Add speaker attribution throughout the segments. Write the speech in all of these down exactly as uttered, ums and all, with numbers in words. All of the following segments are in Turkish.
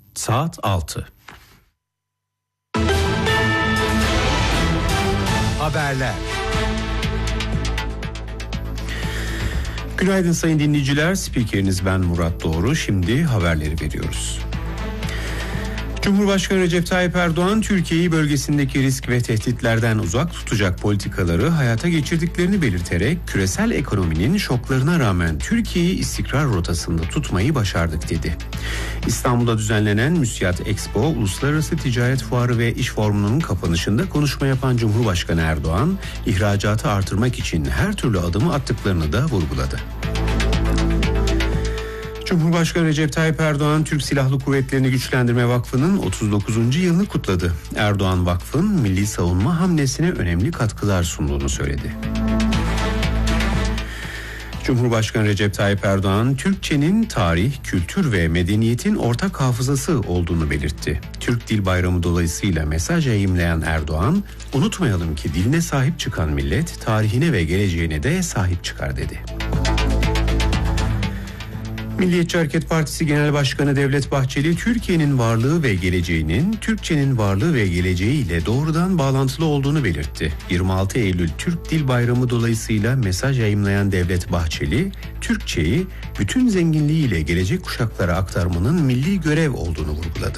Speaker 1: Saat altı. Haberler. Günaydın sayın dinleyiciler. Spikeriniz ben Murat Doğru. Şimdi haberleri veriyoruz. Cumhurbaşkanı Recep Tayyip Erdoğan, Türkiye'yi bölgesindeki risk ve tehditlerden uzak tutacak politikaları hayata geçirdiklerini belirterek küresel ekonominin şoklarına rağmen Türkiye'yi istikrar rotasında tutmayı başardık dedi. İstanbul'da düzenlenen Müsiyat Expo, Uluslararası Ticaret Fuarı ve İş Forumu'nun kapanışında konuşma yapan Cumhurbaşkanı Erdoğan, ihracatı artırmak için her türlü adımı attıklarını da vurguladı. Cumhurbaşkanı Recep Tayyip Erdoğan, Türk Silahlı Kuvvetleri'ni Güçlendirme Vakfı'nın otuz dokuzuncu yılını kutladı. Erdoğan, vakfın milli savunma hamlesine önemli katkılar sunduğunu söyledi. Cumhurbaşkanı Recep Tayyip Erdoğan, Türkçenin tarih, kültür ve medeniyetin ortak hafızası olduğunu belirtti. Türk Dil Bayramı dolayısıyla mesaj yayımlayan Erdoğan, unutmayalım ki diline sahip çıkan millet, tarihine ve geleceğine de sahip çıkar dedi. Milliyetçi Hareket Partisi Genel Başkanı Devlet Bahçeli, Türkiye'nin varlığı ve geleceğinin Türkçenin varlığı ve geleceğiyle doğrudan bağlantılı olduğunu belirtti. yirmi altı Eylül Türk Dil Bayramı dolayısıyla mesaj yayımlayan Devlet Bahçeli, Türkçeyi bütün zenginliğiyle gelecek kuşaklara aktarmanın milli görev olduğunu vurguladı.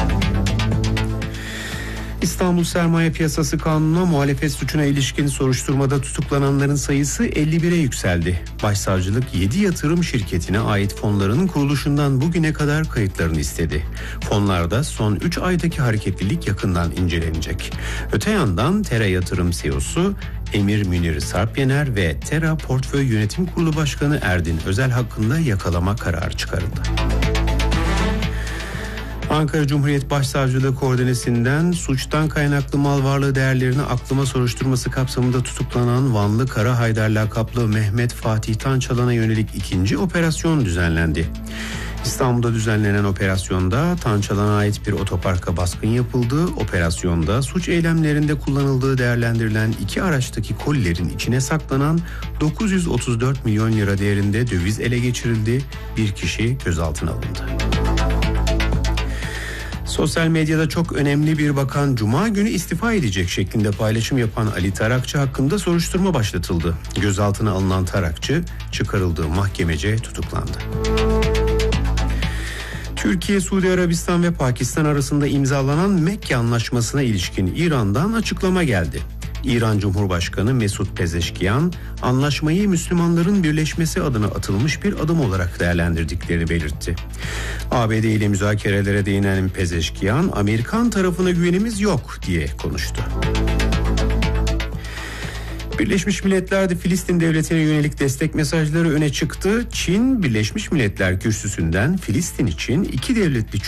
Speaker 1: İstanbul Sermaye Piyasası Kanunu'na muhalefet suçuna ilişkin soruşturmada tutuklananların sayısı elli bire yükseldi. Başsavcılık yedi yatırım şirketine ait fonların kuruluşundan bugüne kadar kayıtlarını istedi. Fonlarda son üç aydaki hareketlilik yakından incelenecek. Öte yandan Tera Yatırım C E O'su Emir Münir Sarpyener ve Tera Portföy Yönetim Kurulu Başkanı Erdin Özel hakkında yakalama kararı çıkarıldı. Ankara Cumhuriyet Başsavcılığı koordinesinden suçtan kaynaklı mal varlığı değerlerini aklama soruşturması kapsamında tutuklanan Vanlı Kara Haydar lakaplı Mehmet Fatih Tançalan'a yönelik ikinci operasyon düzenlendi. İstanbul'da düzenlenen operasyonda Tançalan'a ait bir otoparka baskın yapıldı. Operasyonda suç eylemlerinde kullanıldığı değerlendirilen iki araçtaki kolilerin içine saklanan dokuz yüz otuz dört milyon lira değerinde döviz ele geçirildi. Bir kişi gözaltına alındı. Sosyal medyada çok önemli bir bakan Cuma günü istifa edecek şeklinde paylaşım yapan Ali Tarakçı hakkında soruşturma başlatıldı. Gözaltına alınan Tarakçı çıkarıldığı mahkemece tutuklandı. Türkiye, Suudi Arabistan ve Pakistan arasında imzalanan Mekke Anlaşması'na ilişkin İran'dan açıklama geldi. İran Cumhurbaşkanı Mesut Pezeşkiyan, anlaşmayı Müslümanların birleşmesi adına atılmış bir adım olarak değerlendirdiklerini belirtti. A B D ile müzakerelere değinen Pezeşkiyan, Amerikan tarafına güvenimiz yok diye konuştu. Birleşmiş Milletler'de Filistin devletine yönelik destek mesajları öne çıktı. Çin, Birleşmiş Milletler kürsüsünden Filistin için iki devletli